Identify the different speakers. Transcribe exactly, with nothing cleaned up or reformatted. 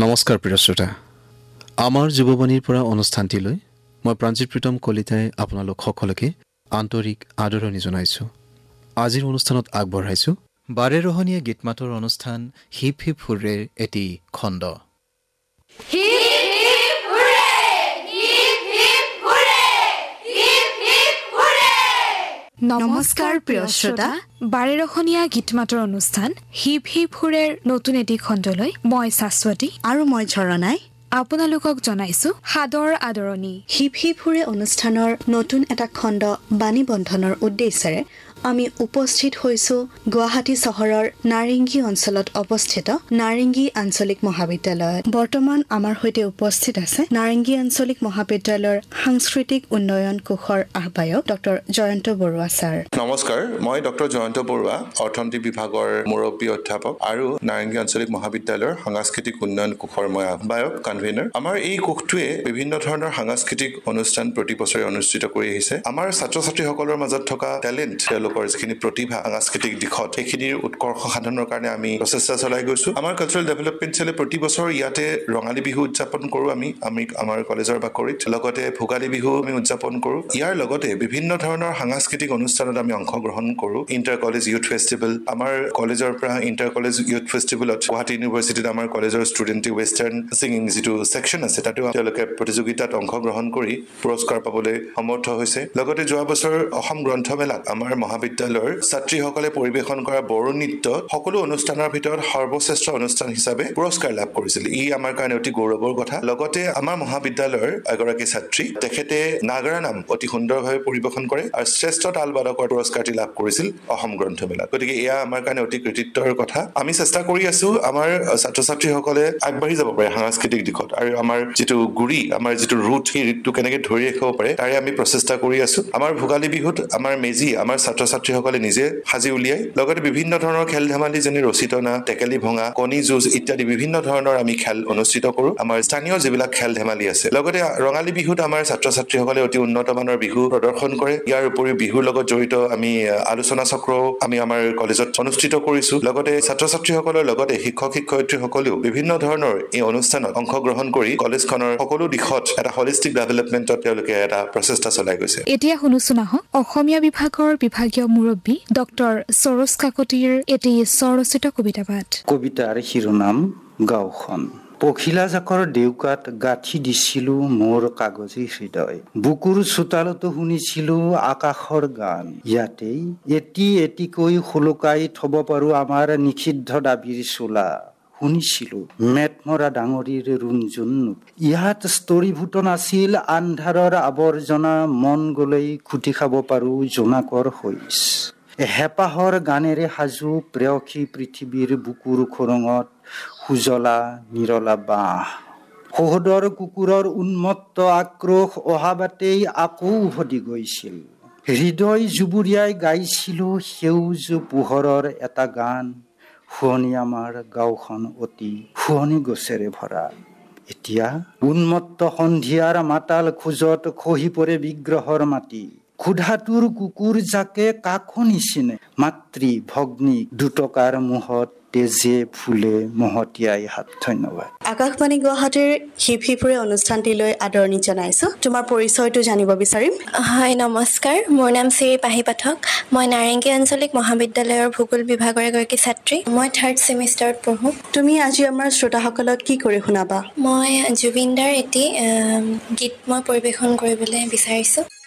Speaker 1: নমস্কাৰ প্ৰিয় শ্ৰোতা, আমাৰ যুৱবাণীৰ পৰা অনুষ্ঠানটিলৈ মই প্ৰাঞ্জিত প্ৰীতম কলিতাই আপোনালোক সকলোকে আন্তৰিক আদৰণি জনাইছোঁ। আজিৰ অনুষ্ঠানত আগবঢ়াইছোঁ বাৰেৰহণীয়া গীতমাতৰ অনুষ্ঠান হিপ হিপ হুৰেৰ এটি খণ্ড।
Speaker 2: নমস্কাৰ প্ৰিয় শ্ৰোতা, বাৰেৰহণীয়া গীতমাতৰ অনুষ্ঠান হিপ হিপ হুৰেৰ নতুন এটি খণ্ডলৈ মই শাশ্বতী
Speaker 3: আৰু মই ঝৰণাই
Speaker 2: আপোনালোকক জনাইছো সাদৰ আদৰণি।
Speaker 3: হিপ হিপ হুৰে অনুষ্ঠানৰ নতুন এটা খণ্ড বাণী বন্ধনৰ উদ্দেশ্যেৰে আমি উপস্থিত হৈছো গুৱাহাটী চহৰৰ নাৰেংগী অঞ্চলত অৱস্থিত নাৰেংগী আঞ্চলিক মহাবিদ্যালয়ত। বৰ্তমান আমাৰ সৈতে উপস্থিত আছে নাৰেংগী আঞ্চলিক মহাবিদ্যালয়ৰ সাংস্কৃতিক উন্নয়ন কোষৰ আহ্বায়ক ডক্টৰ জয়ন্ত বৰুৱা ছাৰ।
Speaker 4: নমস্কাৰ, মই ডক্টৰ জয়ন্ত বৰুৱা, অৰ্থনীতি বিভাগৰ মুৰব্বী অধ্যাপক আৰু নাৰেংগী আঞ্চলিক মহাবিদ্যালয়ৰ সাংস্কৃতিক উন্নয়ন কোষৰ মই আহ্বায়ক কনভেনাৰ। আমাৰ এই কোষটোৱে বিভিন্ন ধৰণৰ সাংস্কৃতিক অনুষ্ঠান প্ৰতি বছৰে অনুষ্ঠিত কৰি আহিছে। আমাৰ ছাত্ৰ ছাত্ৰীসকলৰ মাজত থকা টেলেণ্ট, তেওঁলোকৰ যিখিনি প্ৰতিভা সাংস্কৃতিক দিশত, সেইখিনিৰ উৎকৰ্ষ সাধনৰ কাৰণে আমি প্ৰচেষ্টা চলাই গৈছো। আমাৰ কালচাৰেল ডেভেলপমেণ্ট চেলে প্ৰতি বছৰ ইয়াতে ৰঙালী বিহু উদযাপন কৰো আমি আমি আমাৰ কলেজৰ বাকৰিত, লগতে ভোগালী বিহু আমি উদযাপন কৰো। ইয়াৰ লগতে বিভিন্ন ধৰণৰ সাংস্কৃতিক অনুষ্ঠানত আমি অংশগ্ৰহণ কৰো। ইণ্টাৰ কলেজ ইউথ ফেষ্টিভেল, আমাৰ কলেজৰ পৰা ইণ্টাৰ কলেজ ইউথ ফেষ্টিভেলত গুৱাহাটী ইউনিভাৰ্চিটিত আমাৰ কলেজৰ ষ্টুডেণ্টে ৱেষ্টাৰ্ণ ছিংগিং যিটো ছেকশ্যন আছে, তাতো তেওঁলোকে প্ৰতিযোগিতাত অংশগ্ৰহণ কৰি পুৰস্কাৰ পাবলৈ সমৰ্থ হৈছে। লগতে যোৱা বছৰ অসম গ্ৰন্থমেলাত আমাৰ মহাবিদ্যালয়ৰ ছাত্ৰীসকলে পৰিৱেশন কৰা বড়ো নৃত্য সকলো অনুষ্ঠানৰ ভিতৰত সৰ্বশ্ৰেষ্ঠ অনুষ্ঠান হিচাপে পুৰস্কাৰ লাভ কৰিছিল। ই আমাৰ কাৰণে অতি গৌৰৱৰ কথা। লগতে আমাৰ মহাবিদ্যালয়ৰ এগৰাকী ছাত্ৰী, তেখেতে নাগাৰা নাম অতি সুন্দৰভাৱে পৰিৱেশন কৰে আৰু শ্ৰেষ্ঠ তালবাদকৰ পুৰস্কাৰটি লাভ কৰিছিল অসম গ্ৰন্থমেলাত। গতিকে এয়া আমাৰ কাৰণে অতি কৃতিত্বৰ কথা। আমি চেষ্টা কৰি আছো আমাৰ ছাত্ৰ ছাত্ৰীসকলে আগবাঢ়ি যাব পাৰে সাংস্কৃতিক দিশত, আৰু আমাৰ যিটো গুৰি, আমাৰ যিটো ৰুট, সেই ৰুটটো কেনেকে ধৰি ৰাখিব পাৰে তাৰে আমি প্ৰচেষ্টা কৰি আছো। আমাৰ ভোগালী বিহুত আমাৰ মেজি আমাৰ ছাত্ৰ ছাত্ৰীসকলে নিজে সাজি উলিয়াই, লগতে বিভিন্ন ধৰণৰ খেল ধেমালি যেনে ৰছী টনা, টেকেলি ভঙা, কণী যুঁজ ইত্যাদি বিভিন্ন ধৰণৰ আমি খেল অনুষ্ঠিত কৰো, আমাৰ স্থানীয় যিবিলাক খেল ধেমালি আছে। লগতে ৰঙালী বিহুত আমাৰ ছাত্ৰ ছাত্ৰীসকলে অতি উন্নত মানৰ বিহু প্ৰদৰ্শন কৰে। ইয়াৰ উপৰিও বিহুৰ লগত জড়িত আমি আলোচনা চক্ৰও আমি আমাৰ কলেজত অনুষ্ঠিত কৰিছো। লগতে ছাত্ৰ ছাত্ৰীসকলৰ লগতে শিক্ষক শিক্ষয়িত্ৰীসকলেও বিভিন্ন ধৰণৰ এই অনুষ্ঠানত অংশগ্ৰহণ কৰি কলেজখনৰ সকলো দিশত এটা হলিষ্টিক ডেভেলপমেণ্টত তেওঁলোকে এটা প্ৰচেষ্টা চলাই গৈছে।
Speaker 2: এতিয়া শুনোচোন আহক অসমীয়া বিভাগৰ বিভাগীয় মুৰব্বী ডক্টৰ সৰোজ কাকতিৰ এটি স্বৰচিত কবিতা পাঠ।
Speaker 5: কবিতাৰ শিৰোনাম গাঁওখন। পখিলা জাকৰ ডেউকাত গাঁঠি দিছিলো মোৰ কাগজী হৃদয়, বুকুৰ চোতালতো শুনিছিলো আকাশৰ গান। ইয়াতেই এটি এটিকৈ সুলকাই থব পাৰো আমাৰ নিষিদ্ধ দাবীৰ চোলা। শুনিছিলো মেটমৰা ডাঙৰীৰ ৰুণজুন, ইয়াত স্তৰীভূত নাছিল আন্ধাৰৰ আৱৰ্জনা, মন গলেই খুটি খাব পাৰো জোনাকৰ শইচ। হেঁপাহৰ গানেৰে সাজু প্ৰেয়সী পৃথিৱীৰ বুকুৰ খোৰোঙত সুজলা নিৰলা বাঁহ। সহোদৰ কুকুৰৰ উন্মত্ত আক্ৰোশ অহা বাটেই আকৌ উভতি গৈছিল। হৃদয় জুবুৰিয়াই গাইছিলো সেউজ পোহৰৰ এটা গান। শুৱনি আমাৰ গাঁওখন অতি শুৱনি গছেৰে ভৰা। এতিয়া উন্মত্ত সন্ধিয়াৰ মাতাল খোজত খহি পৰে বিগ্ৰহৰ মাটি। ক্ষুধাটোৰ কুকুৰ জাকে কাকো নিচিনে, মাতৃ ভগ্নী দুটকাৰ মুহত তেজে ফুলে মহতিয়াই হাত। ধন্যবাদ।
Speaker 3: আকাশবাণী গুৱাহাটীৰ হিপ হিপুৰে অনুষ্ঠানটিলৈ আদৰণি জনাইছো। তোমাৰ পৰিচয়টো জানিব বিচাৰিম।
Speaker 6: হয়, নমস্কাৰ, মোৰ নাম শ্ৰী পাহি পাঠক। মই নাৰেংগী আঞ্চলিক মহাবিদ্যালয়ৰ ভূগোল বিভাগৰ এগৰাকী ছাত্ৰী। মই থাৰ্ড ছেমিষ্টাৰত পঢ়োঁ।
Speaker 3: তুমি আজি আমাৰ শ্ৰোতাসকলক কি কৰি শুনাবা?
Speaker 6: মই জুবিনদাৰ এটি গীত মই পৰিৱেশন কৰিবলৈ বিচাৰিছোঁ।